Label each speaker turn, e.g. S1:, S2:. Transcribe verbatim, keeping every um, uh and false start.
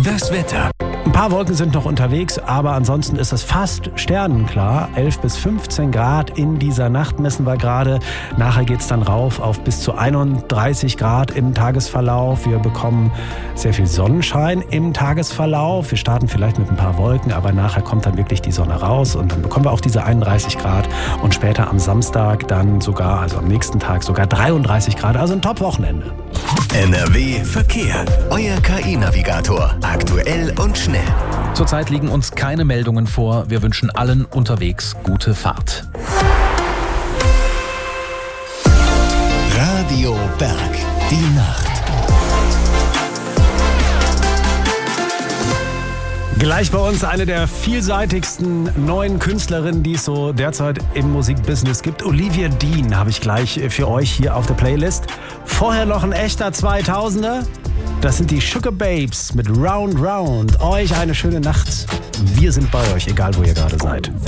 S1: Das Wetter.
S2: Ein paar Wolken sind noch unterwegs, aber ansonsten ist es fast sternenklar. elf bis fünfzehn Grad in dieser Nacht messen wir gerade. Nachher geht es dann rauf auf bis zu einunddreißig Grad im Tagesverlauf. Wir bekommen sehr viel Sonnenschein im Tagesverlauf. Wir starten vielleicht mit ein paar Wolken, aber nachher kommt dann wirklich die Sonne raus und dann bekommen wir auch diese einunddreißig Grad und später am Samstag dann sogar, also am nächsten Tag sogar dreiunddreißig Grad, also ein Top-Wochenende.
S1: N R W Verkehr. Euer K I-Navigator. Aktuell und schnell.
S3: Zurzeit liegen uns keine Meldungen vor. Wir wünschen allen unterwegs gute Fahrt.
S1: Radio Berg. Die Nacht.
S2: Gleich bei uns eine der vielseitigsten neuen Künstlerinnen, die es so derzeit im Musikbusiness gibt. Olivia Dean habe ich gleich für euch hier auf der Playlist. Vorher noch ein echter zweitausender. Das sind die Sugababes mit Round Round. Euch eine schöne Nacht. Wir sind bei euch, egal wo ihr gerade seid.